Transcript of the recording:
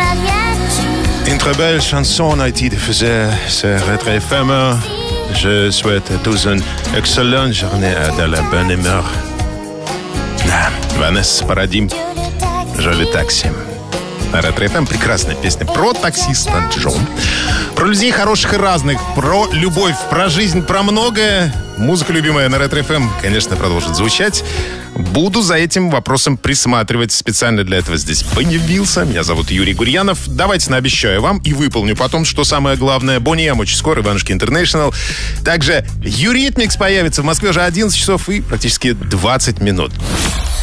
Une très belle chanson a été diffusée sur Retro FM. Je souhaite à tous une excellente journée de la bonne humeur. Ванесса Парадим, Жоли Такси. Ретро FM, прекрасная песня про таксиста Джо. Про людей хороших и разных, про любовь, про жизнь, про многое. Музыка любимая на Ретро FM, конечно, продолжит звучать. Буду за этим вопросом присматривать. Специально для этого здесь появился. Меня зовут Юрий Гурьянов. Давайте наобещаю вам и выполню потом, что самое главное. Boney M очень скоро, Иванушки Интернешнл. Также Юритмикс появится в Москве уже 11 часов и практически 20 минут.